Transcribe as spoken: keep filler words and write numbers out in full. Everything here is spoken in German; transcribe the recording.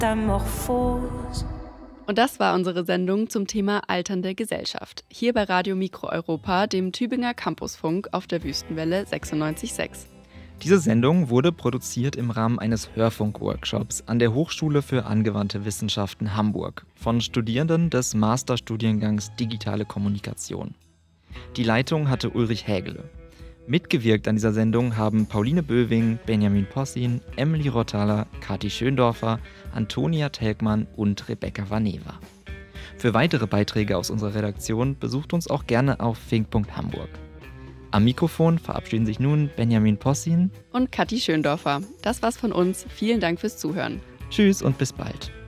Metamorphose. Und das war unsere Sendung zum Thema alternde Gesellschaft. Hier bei Radio Mikro Europa, dem Tübinger Campusfunk auf der Wüstenwelle sechsundneunzig Komma sechs. Diese Sendung wurde produziert im Rahmen eines Hörfunk-Workshops an der Hochschule für angewandte Wissenschaften Hamburg von Studierenden des Masterstudiengangs Digitale Kommunikation. Die Leitung hatte Ulrich Hägele. Mitgewirkt an dieser Sendung haben Pauline Böwing, Benjamin Possin, Emily Rotthaler, Kathi Schöndorfer, Antonia Telkmann und Rebecca Vaneva. Für weitere Beiträge aus unserer Redaktion besucht uns auch gerne auf fink punkt hamburg. Am Mikrofon verabschieden sich nun Benjamin Possin und Kathi Schöndorfer. Das war's von uns. Vielen Dank fürs Zuhören. Tschüss und bis bald.